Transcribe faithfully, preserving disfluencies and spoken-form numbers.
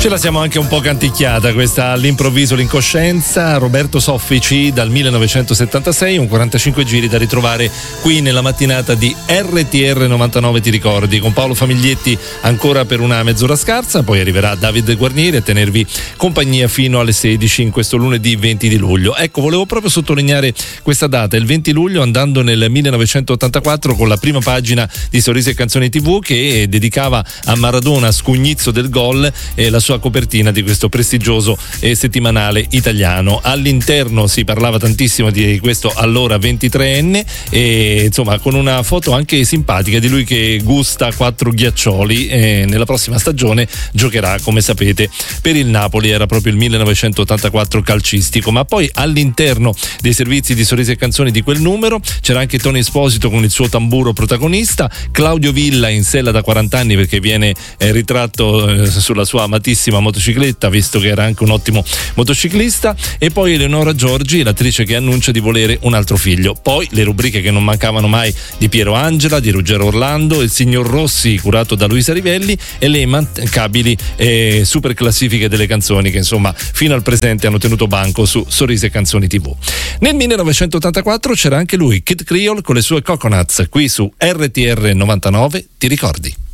Ce la siamo anche un po' canticchiata questa all'improvviso l'incoscienza. Roberto Soffici dal millenovecentosettantasei, un quarantacinque giri da ritrovare qui nella mattinata di R T R novantanove, ti ricordi, con Paolo Famiglietti ancora per una mezz'ora scarsa, poi arriverà David Guarnieri a tenervi compagnia fino alle sedici in questo lunedì venti di luglio. Ecco, volevo proprio sottolineare questa data, il venti luglio, andando nel millenovecentottantaquattro con la prima pagina di Sorrisi e Canzoni tivù, che dedicava a Maradona, scugnizzo del gol, e la sua copertina di questo prestigioso eh, settimanale italiano. All'interno si parlava tantissimo di questo allora ventitreenne, e insomma con una foto anche simpatica di lui che gusta quattro ghiaccioli. E nella prossima stagione giocherà, come sapete, per il Napoli. Era proprio il millenovecentottantaquattro calcistico. Ma poi all'interno dei servizi di Sorrisi e Canzoni di quel numero c'era anche Tony Esposito con il suo tamburo protagonista, Claudio Villa in sella da quaranta anni perché viene eh, ritratto eh, sulla sua amatissima motocicletta, visto che era anche un ottimo motociclista, e poi Eleonora Giorgi, l'attrice che annuncia di volere un altro figlio. Poi le rubriche che non mancavano mai di Piero Angela, di Ruggero Orlando, il signor Rossi curato da Luisa Rivelli, e le immancabili eh, super classifiche delle canzoni che insomma fino al presente hanno tenuto banco su Sorrisi e Canzoni tivù. Nel millenovecentottantaquattro c'era anche lui, Kid Creole, con le sue Coconuts, qui su R T R novantanove, ti ricordi?